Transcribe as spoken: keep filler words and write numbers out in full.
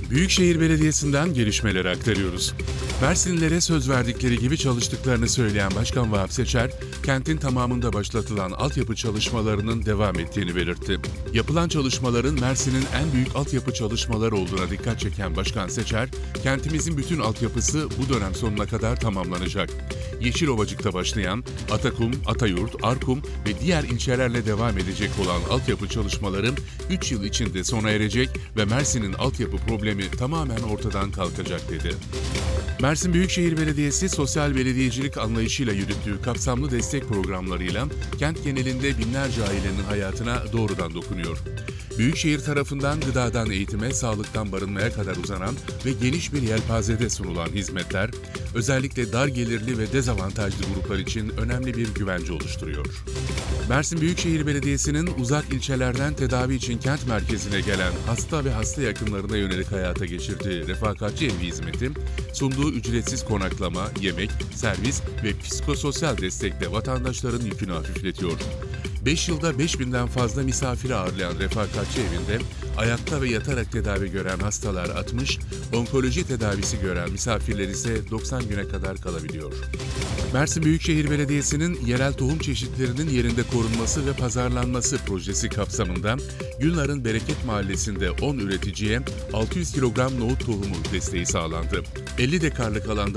Büyükşehir Belediyesi'nden gelişmeleri aktarıyoruz. Mersinlilere söz verdikleri gibi çalıştıklarını söyleyen Başkan Vahap Seçer, kentin tamamında başlatılan altyapı çalışmalarının devam ettiğini belirtti. Yapılan çalışmaların Mersin'in en büyük altyapı çalışmaları olduğuna dikkat çeken Başkan Seçer, kentimizin bütün altyapısı bu dönem sonuna kadar tamamlanacak. Yeşilovacık'ta başlayan Atakum, Atayurt, Arkum ve diğer ilçelerle devam edecek olan altyapı çalışmaları üç yıl içinde sona erecek ve Mersin'in altyapı problemi tamamen ortadan kalkacak dedi. Mersin Büyükşehir Belediyesi sosyal belediyecilik anlayışıyla yürüttüğü kapsamlı destek programlarıyla kent genelinde binlerce ailenin hayatına doğrudan dokunuyor. Büyükşehir tarafından gıdadan eğitime, sağlıktan barınmaya kadar uzanan ve geniş bir yelpazede sunulan hizmetler, özellikle dar gelirli ve dezavantajlı gruplar için önemli bir güvence oluşturuyor. Mersin Büyükşehir Belediyesi'nin uzak ilçelerden tedavi için kent merkezine gelen hasta ve hasta yakınlarına yönelik hayata geçirdiği refakatçi evi hizmeti, sunduğu ücretsiz konaklama, yemek, servis ve psikososyal destekle vatandaşların yükünü hafifletiyor. beş yılda beş binden fazla misafiri ağırlayan refakatçi evinde ayakta ve yatarak tedavi gören hastalar altmış, onkoloji tedavisi gören misafirler ise doksan güne kadar kalabiliyor. Mersin Büyükşehir Belediyesi'nin yerel tohum çeşitlerinin yerinde korunması ve pazarlanması projesi kapsamında Gülnar'ın Bereket Mahallesi'nde on üreticiye altı yüz kilogram nohut tohumu desteği sağlandı. elli dekarlık alanda